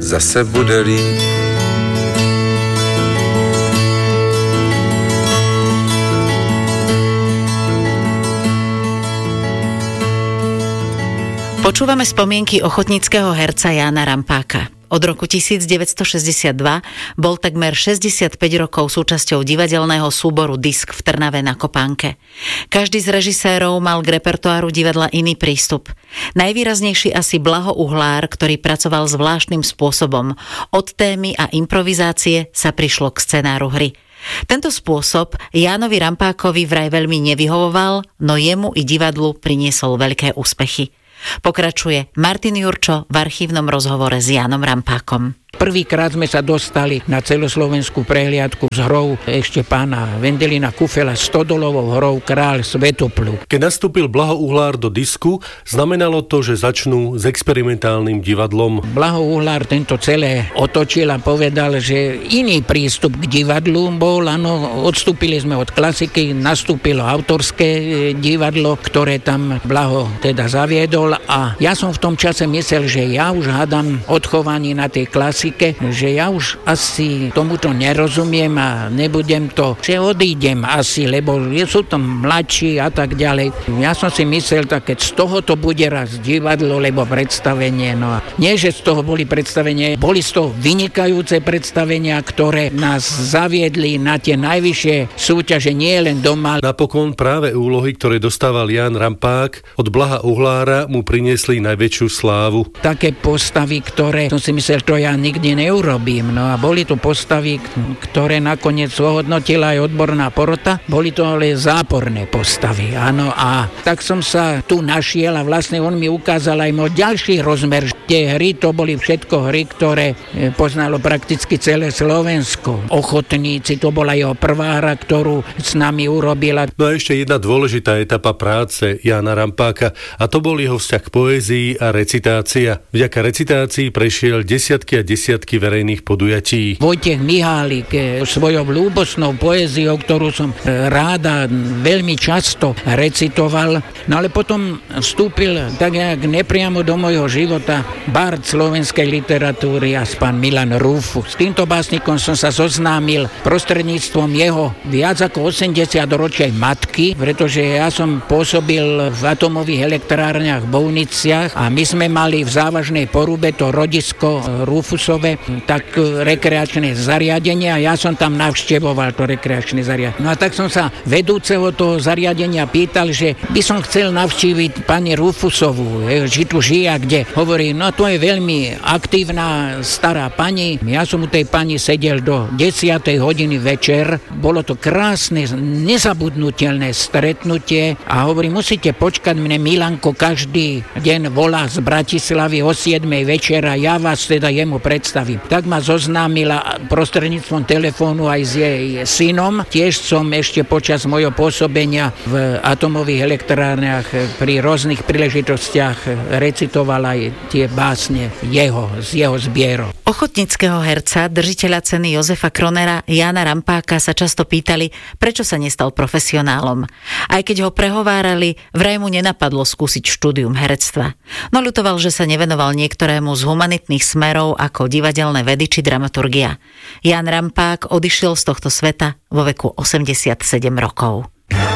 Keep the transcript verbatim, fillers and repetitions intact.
zase bude líp. Počúvame spomienky ochotníckeho herca Jána Rampáka. Od roku devätnásťstošesťdesiatdva bol takmer šesťdesiatpäť rokov súčasťou divadelného súboru Disk v Trnave na Kopánke. Každý z režisérov mal k repertoáru divadla iný prístup. Najvýraznejší asi Blaho Uhlár, ktorý pracoval zvláštnym spôsobom. Od témy a improvizácie sa prišlo k scenáru hry. Tento spôsob Jánovi Rampákovi vraj veľmi nevyhovoval, no jemu i divadlu priniesol veľké úspechy. Pokračuje Martin Jurčo v archívnom rozhovore s Jánom Rampákom. Prvýkrát sme sa dostali na celoslovenskú prehliadku s hrou ešte pána Vendelina Kufela Stodolovou hrou Kráľ Svätopluк. Keď nastúpil Blaho Uhlár do Disku, znamenalo to, že začnú s experimentálnym divadlom. Blaho Uhlár tento celé otočil a povedal, že iný prístup k divadlu bol, áno, odstúpili sme od klasiky, nastúpilo autorské divadlo, ktoré tam Blaho teda zaviedol a ja som v tom čase myslel, že ja už hádam odchovaní na tej klasike, že ja už asi tomuto nerozumiem a nebudem to, že odídem asi, lebo sú tam mladší a tak ďalej. Ja som si myslel, tak keď z toho to bude raz divadlo, lebo predstavenie, no a nie, že z toho boli predstavenie, boli z toho vynikajúce predstavenia, ktoré nás zaviedli na tie najvyššie súťaže, nie len doma. Napokon práve úlohy, ktoré dostával Ján Rampák od Blaha Uhlára, mu priniesli najväčšiu slávu. Také postavy, ktoré som si myslel, to ja nikdy neurobím. No a boli to postavy, ktoré nakoniec ohodnotila aj odborná porota. Boli to ale záporné postavy. Áno, a tak som sa tu našiel a vlastne on mi ukázal aj môj ďalší rozmer. Tie hry, to boli všetko hry, ktoré poznalo prakticky celé Slovensko. Ochotníci, to bola jeho prvá hra, ktorú s nami urobila. No a ešte jedna dôležitá etapa práce Jána Rampáka a to bol jeho vzťah k poézii a recitácia. Vďaka recitácii prešiel desiatky a desiatky verejných podujatí. Vojtech Mihálik svojou ľúbosnou poéziou, ktorú som ráda veľmi často recitoval, no ale potom vstúpil tak nejak nepriamo do môjho života bard slovenskej literatúry a pán Milan Rúfus. S týmto básnikom som sa zoznámil prostredníctvom jeho viac ako osemdesiat ročej matky, pretože ja som pôsobil v atomových elektrárniach v Bouniciach a my sme mali v závažnej Porúbe to rodisko Rúfusové, tak rekreačné zariadenie a ja som tam navštevoval to rekreačné zariadenie. No a tak som sa vedúceho toho zariadenia pýtal, že by som chcel navštíviť pani Rúfusovú, či tu žije a kde. Hovorí, no to je veľmi aktívna stará pani. Ja som u tej pani sedel do desiatej hodiny večer. Bolo to krásne, nezabudnutelné stretnutie a hovorí, musíte počkať, mne Milanko každý deň volá z Bratislavy o siedmej večer a ja vás teda jemu predstavím. Tak ma zoznámila prostredníctvom telefónu aj s jej synom. Tiež som ešte počas mojho pôsobenia v atomových elektrárniach pri rôznych príležitostiach recitoval aj tie básne jeho, z jeho zbierov. Ochotníckeho herca, držiteľa ceny Jozefa Kronera Jána Rampáka sa často pýtali, prečo sa nestal profesionálom. Aj keď ho prehovárali, vraj mu nenapadlo skúsiť štúdium herectva. No ľutoval, že sa nevenoval niektorému z humanitných smerov ako divadelné vedy či dramaturgia. Ján Rampák odišiel z tohto sveta vo veku osemdesiatsedem rokov.